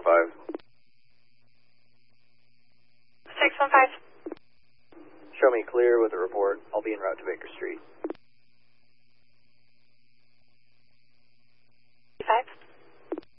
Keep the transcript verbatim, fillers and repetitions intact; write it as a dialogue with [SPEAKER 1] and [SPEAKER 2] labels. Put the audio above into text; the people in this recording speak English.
[SPEAKER 1] five.
[SPEAKER 2] six one five.
[SPEAKER 1] Show me clear with a report. I'll be en route to Baker Street.